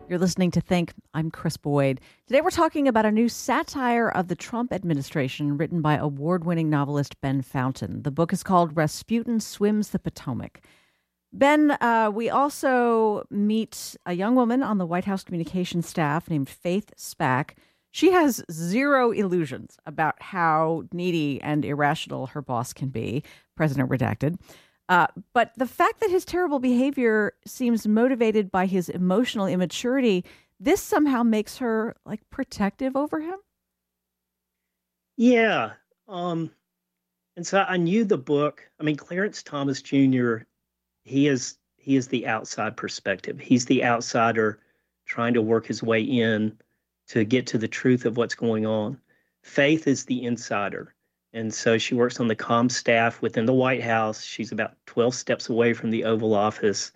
You're listening to Think. I'm Chris Boyd. Today we're talking about a new satire of the Trump administration written by award-winning novelist Ben Fountain. The book is called Rasputin Swims the Potomac. Ben, we also meet a young woman on the White House communications staff named Faith Spack. She has zero illusions about how needy and irrational her boss can be, President Redacted. But the fact that his terrible behavior seems motivated by his emotional immaturity, this somehow makes her like protective over him. Yeah. And so I knew the book. I mean, Clarence Thomas Jr., he is the outside perspective. He's the outsider trying to work his way in to get to the truth of what's going on. Faith is the insider. And so she works on the comm staff within the White House. She's about 12 steps away from the Oval Office.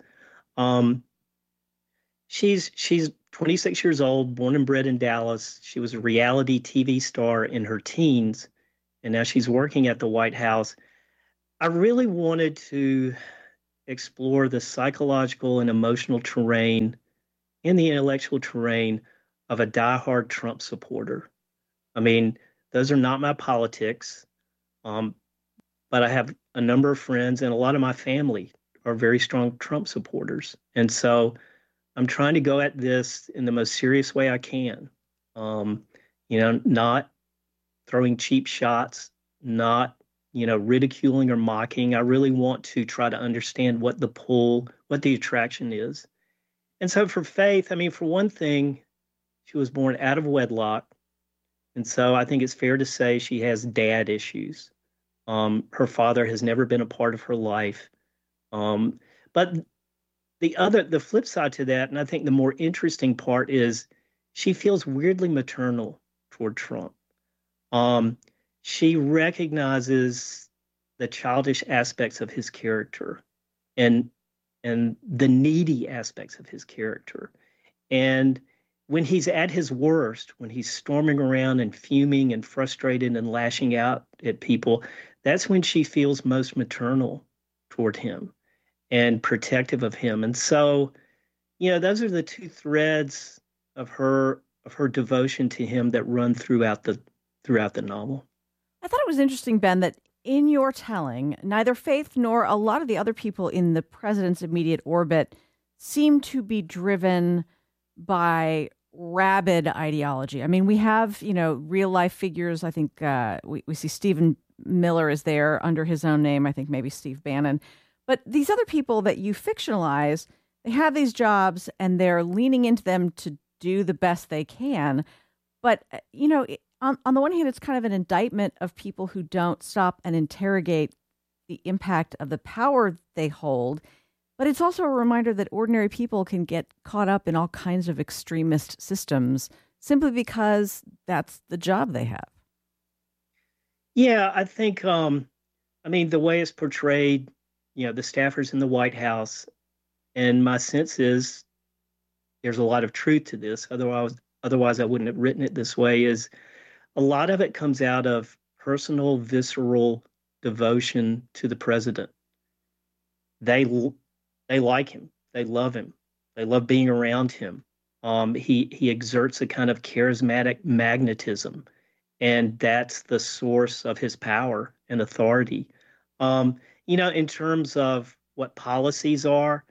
She's 26 years old, born and bred in Dallas. She was a reality TV star in her teens, and now she's working at the White House. I really wanted to explore the psychological and emotional terrain and the intellectual terrain of a diehard Trump supporter. I mean, those are not my politics. But I have a number of friends and a lot of my family are very strong Trump supporters. And so I'm trying to go at this in the most serious way I can. Not throwing cheap shots, not, ridiculing or mocking. I really want to try to understand what the pull, what the attraction is. And so for Faith, I mean, for one thing, she was born out of wedlock. And so I think it's fair to say she has dad issues. Her father has never been a part of her life. But the flip side to that, and I think the more interesting part is she feels weirdly maternal toward Trump. She recognizes the childish aspects of his character and the needy aspects of his character. And when he's at his worst, when he's storming around and fuming and frustrated and lashing out at people, that's when she feels most maternal toward him and protective of him. And so, those are the two threads of her devotion to him that run throughout the novel. I thought it was interesting, Ben, that in your telling, neither Faith nor a lot of the other people in the president's immediate orbit seem to be driven by rabid ideology. I mean, we have, real life figures. I think we see Stephen Miller is there under his own name. I think maybe Steve Bannon. But these other people that you fictionalize, they have these jobs and they're leaning into them to do the best they can. But, on the one hand, it's kind of an indictment of people who don't stop and interrogate the impact of the power they hold. But it's also a reminder that ordinary people can get caught up in all kinds of extremist systems simply because that's the job they have. Yeah, I think, the way it's portrayed, the staffers in the White House, and my sense is there's a lot of truth to this. Otherwise I wouldn't have written it this way, is a lot of it comes out of personal, visceral devotion to the president. They like him. They love him. They love being around him. He exerts a kind of charismatic magnetism, and that's the source of his power and authority. In terms of what policies are,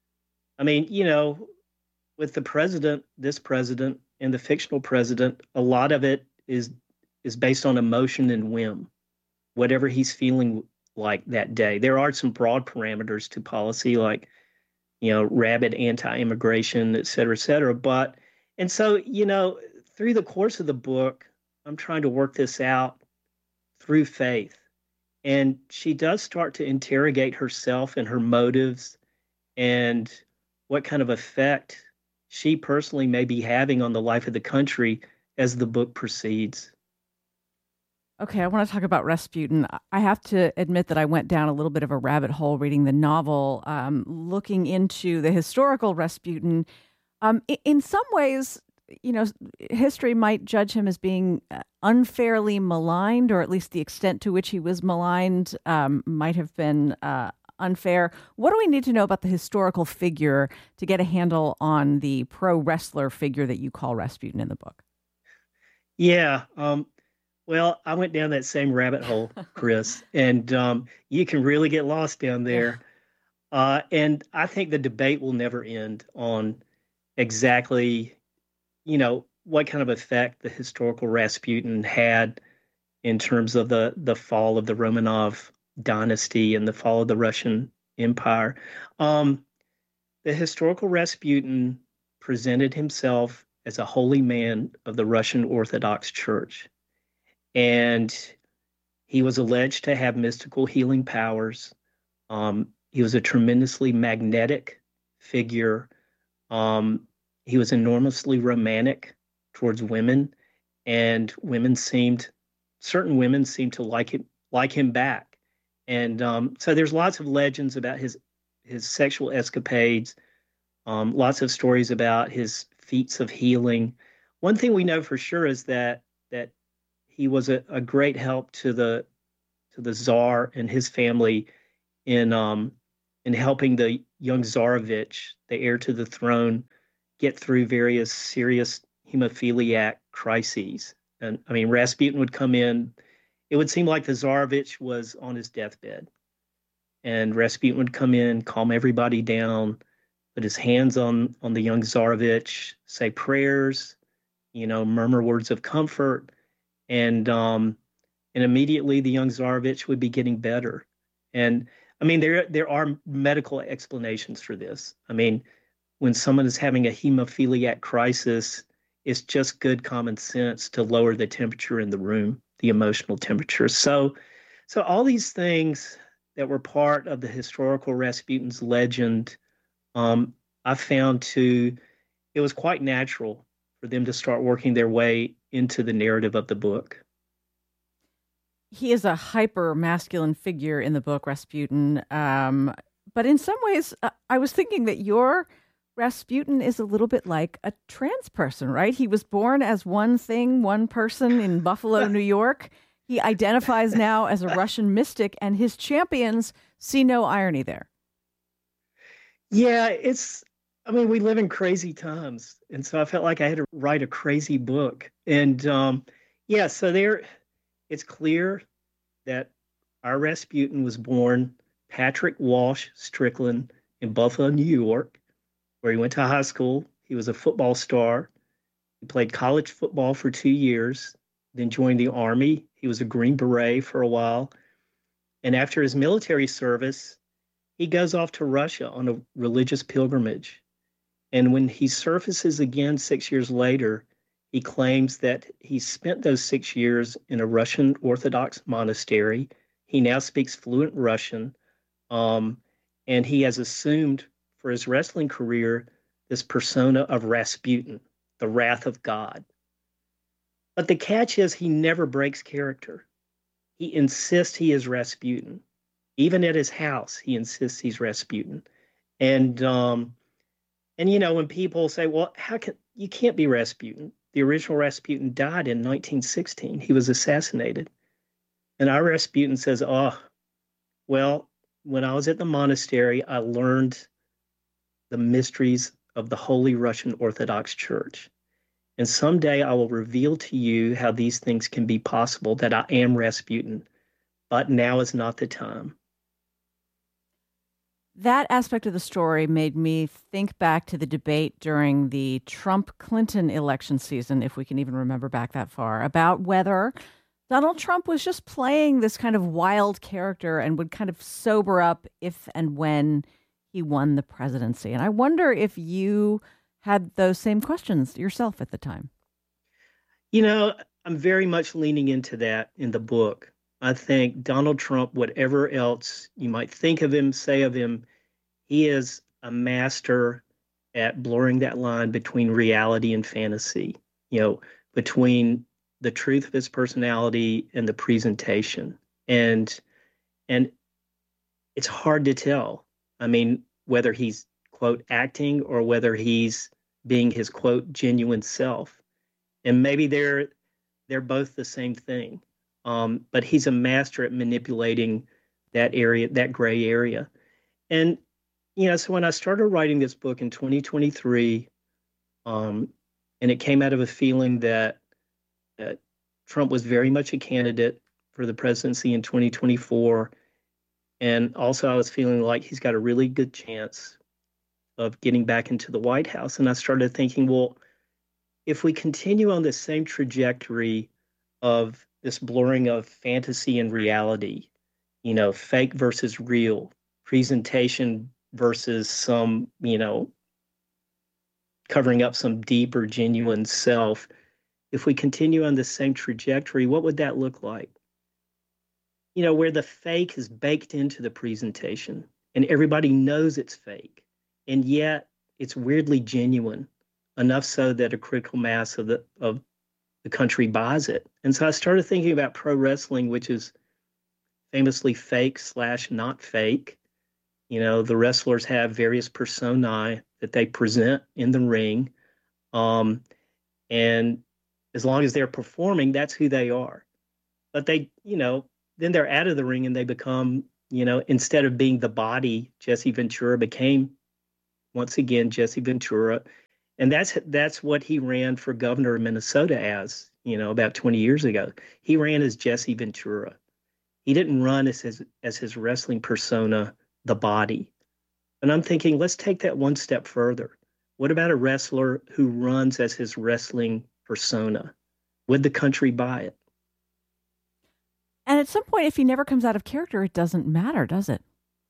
with the president, this president, and the fictional president, a lot of it is based on emotion and whim, whatever he's feeling like that day. There are some broad parameters to policy, like, rabid anti-immigration, et cetera, et cetera. And so, through the course of the book, I'm trying to work this out through Faith. And she does start to interrogate herself and her motives and what kind of effect she personally may be having on the life of the country as the book proceeds. Okay, I want to talk about Rasputin. I have to admit that I went down a little bit of a rabbit hole reading the novel, looking into the historical Rasputin. In some ways, history might judge him as being unfairly maligned, or at least the extent to which he was maligned might have been unfair. What do we need to know about the historical figure to get a handle on the pro wrestler figure that you call Rasputin in the book? Yeah. Well, I went down that same rabbit hole, Chris, and you can really get lost down Yeah. there. And I think the debate will never end on exactly, what kind of effect the historical Rasputin had in terms of the fall of the Romanov dynasty and the fall of the Russian Empire. Um, the historical Rasputin presented himself as a holy man of the Russian Orthodox Church, and he was alleged to have mystical healing powers. He was a tremendously magnetic figure. He was enormously romantic towards women, and certain women seemed to like him back. And so there's lots of legends about his sexual escapades, lots of stories about his feats of healing. One thing we know for sure is that he was a great help to the Tsar and his family in in helping the young Tsarevich, the heir to the throne, get through various serious hemophiliac crises. And I mean, Rasputin would come in. It would seem like the Tsarevich was on his deathbed, and Rasputin would come in, calm everybody down, put his hands on the young Tsarevich, say prayers, murmur words of comfort, and immediately the young Tsarevich would be getting better. And I mean, there are medical explanations for this. I mean, when someone is having a hemophiliac crisis, it's just good common sense to lower the temperature in the room, the emotional temperature. So all these things that were part of the historical Rasputin's legend, I found it was quite natural for them to start working their way into the narrative of the book. He is a hyper masculine figure in the book, Rasputin. But in some ways, I was thinking that your Rasputin is a little bit like a trans person, right? He was born as one thing, one person in Buffalo, New York. He identifies now as a Russian mystic, and his champions see no irony there. Yeah, I mean, we live in crazy times. And so I felt like I had to write a crazy book. And yeah, so it's clear that our Rasputin was born Patrick Walsh Strickland in Buffalo, New York, where he went to high school. He was a football star. He played college football for 2 years, then joined the Army. He was a Green Beret for a while. And after his military service, he goes off to Russia on a religious pilgrimage. And when he surfaces again 6 years later, he claims that he spent those 6 years in a Russian Orthodox monastery. He now speaks fluent Russian, and he has assumed for his wrestling career this persona of Rasputin, the wrath of God. But the catch is he never breaks character. He insists he is Rasputin. Even at his house, he insists he's Rasputin. And when people say, "Well, you can't be Rasputin?" The original Rasputin died in 1916. He was assassinated. And our Rasputin says, "Oh, well, when I was at the monastery, I learned the mysteries of the Holy Russian Orthodox Church. And someday I will reveal to you how these things can be possible, that I am Rasputin, but now is not the time." That aspect of the story made me think back to the debate during the Trump-Clinton election season, if we can even remember back that far, about whether Donald Trump was just playing this kind of wild character and would kind of sober up if and when he won the presidency. And I wonder if you had those same questions yourself at the time. I'm very much leaning into that in the book. I think Donald Trump, whatever else you might think of him, say of him, he is a master at blurring that line between reality and fantasy, between the truth of his personality and the presentation. And it's hard to tell. I mean, whether he's, quote, acting or whether he's being his, quote, genuine self. And maybe they're both the same thing. But he's a master at manipulating that area, that gray area. And, so when I started writing this book in 2023, and it came out of a feeling that uh, Trump was very much a candidate for the presidency in 2024. And also, I was feeling like he's got a really good chance of getting back into the White House. And I started thinking, well, if we continue on this same trajectory of this blurring of fantasy and reality, fake versus real, presentation versus some, covering up some deeper, genuine self, if we continue on the same trajectory, what would that look like? Where the fake is baked into the presentation and everybody knows it's fake, and yet it's weirdly genuine, enough so that a critical mass of the country buys it. And so I started thinking about pro wrestling, which is famously fake slash not fake. The wrestlers have various personae that they present in the ring. And as long as they're performing, that's who they are. But they, then they're out of the ring and they become, instead of being the body, Jesse Ventura became once again Jesse Ventura. And that's what he ran for governor of Minnesota as, about 20 years ago. He ran as Jesse Ventura. He didn't run as his wrestling persona, the body. And I'm thinking, let's take that one step further. What about a wrestler who runs as his wrestling persona? Would the country buy it? And at some point, if he never comes out of character, it doesn't matter, does it?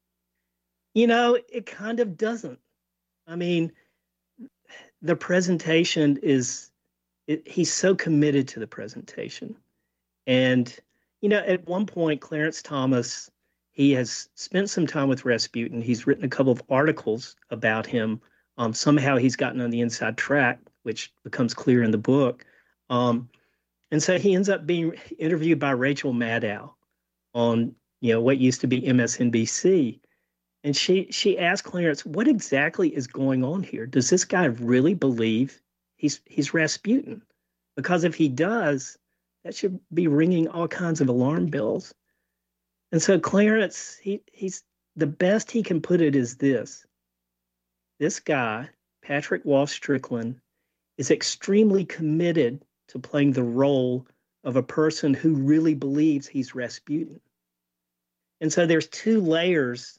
It kind of doesn't. I mean, the presentation he's so committed to the presentation. And, at one point, Clarence Thomas, he has spent some time with Rasputin. He's written a couple of articles about him. Somehow he's gotten on the inside track, which becomes clear in the book. And so he ends up being interviewed by Rachel Maddow on, what used to be MSNBC. And she asked Clarence, what exactly is going on here? Does this guy really believe he's Rasputin? Because if he does, that should be ringing all kinds of alarm bells. And so Clarence, he's the best he can put it is this. This guy, Patrick Wolf Strickland, is extremely committed to playing the role of a person who really believes he's Rasputin. And so there's two layers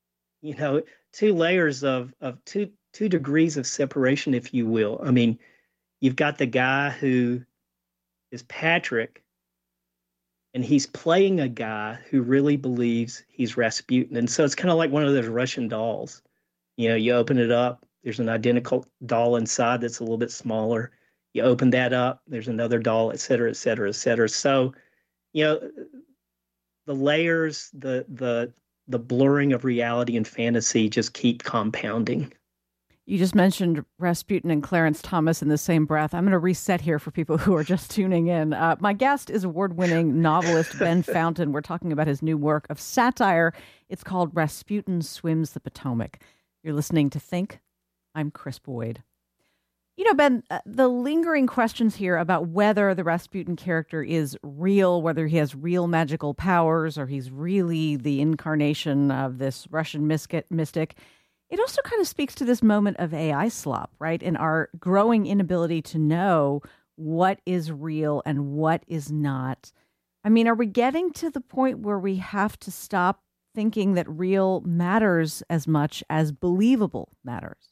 of two degrees of separation, if you will. I mean, you've got the guy who is Patrick, and he's playing a guy who really believes he's Rasputin. And so it's kind of like one of those Russian dolls. You open it up, there's an identical doll inside that's a little bit smaller. You open that up, there's another doll, et cetera, et cetera, et cetera. So, the layers, the blurring of reality and fantasy just keep compounding. You just mentioned Rasputin and Clarence Thomas in the same breath. I'm going to reset here for people who are just tuning in. My guest is award-winning novelist Ben Fountain. We're talking about his new work of satire. It's called Rasputin Swims the Potomac. You're listening to Think. I'm Chris Boyd. Ben, the lingering questions here about whether the Rasputin character is real, whether he has real magical powers, or he's really the incarnation of this Russian mystic, it also kind of speaks to this moment of AI slop, right? And our growing inability to know what is real and what is not. I mean, are we getting to the point where we have to stop thinking that real matters as much as believable matters?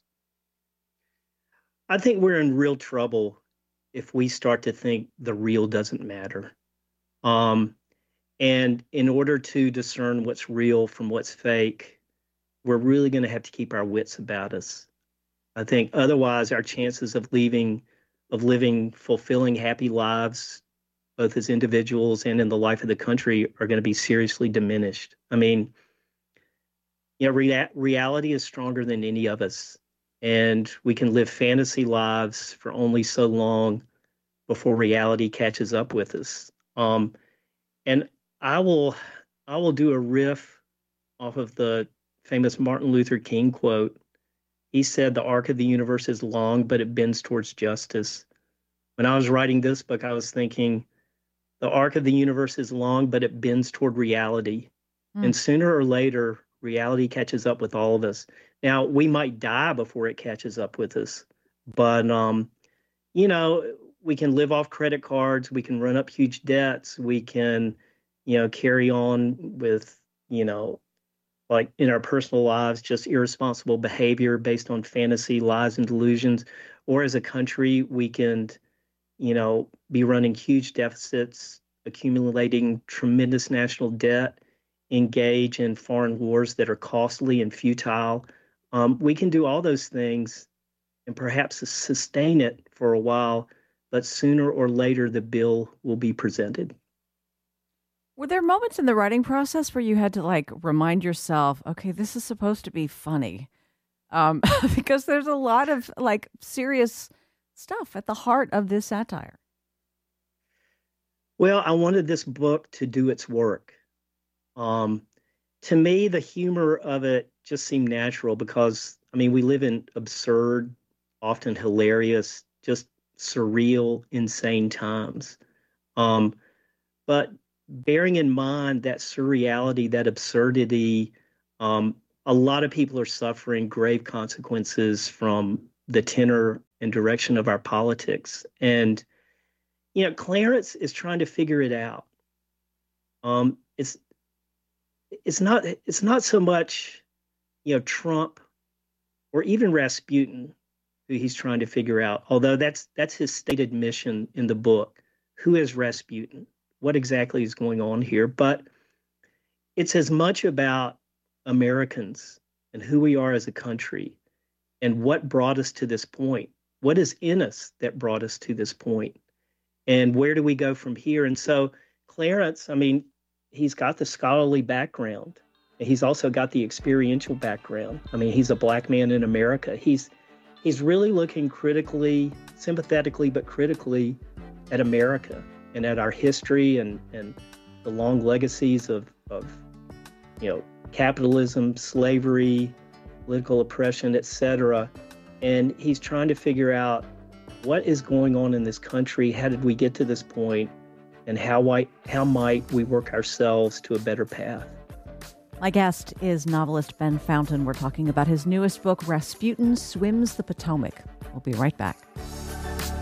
I think we're in real trouble if we start to think the real doesn't matter. And in order to discern what's real from what's fake, we're really going to have to keep our wits about us. I think otherwise our chances of living fulfilling, happy lives, both as individuals and in the life of the country, are going to be seriously diminished. I mean, reality is stronger than any of us. And we can live fantasy lives for only so long before reality catches up with us. And I will do a riff off of the famous Martin Luther King quote. He said, "The arc of the universe is long, but it bends towards justice." When I was writing this book, I was thinking, the arc of the universe is long, but it bends toward reality. And sooner or later, Reality catches up with all of us. Now, we might die before it catches up with us, but you know, we can live off credit cards, we can run up huge debts, we can, carry on with, like in our personal lives, just irresponsible behavior based on fantasy, lies, and delusions. Or as a country, we can, be running huge deficits, accumulating tremendous national debt, engage in foreign wars that are costly and futile. We can do all those things and perhaps sustain it for a while, but sooner or later the bill will be presented. Were there moments in the writing process where you had to like remind yourself, okay, this is supposed to be funny? Because there's a lot of like serious stuff at the heart of this satire. Well, I wanted this book to do its work. To me, the humor of it just seemed natural because, I mean, we live in absurd, often hilarious, just surreal, insane times. Um, but bearing in mind that surreality, that absurdity, a lot of people are suffering grave consequences from the tenor and direction of our politics. And, Clarence is trying to figure it out. Um, it's it's not so much, Trump or even Rasputin who he's trying to figure out, although that's his stated mission in the book. Who is Rasputin? What exactly is going on here? But it's as much about Americans and who we are as a country and what brought us to this point. What is in us that brought us to this point? And where do we go from here? And so Clarence, I mean, he's got the scholarly background. He's also got the experiential background. I mean, he's a black man in America. He's really looking critically, sympathetically, but critically at America and at our history and the long legacies of capitalism, slavery, political oppression, etc. And he's trying to figure out what is going on in this country. How did we get to this point? And how might we work ourselves to a better path? My guest is novelist Ben Fountain. We're talking about his newest book, Rasputin Swims the Potomac. We'll be right back.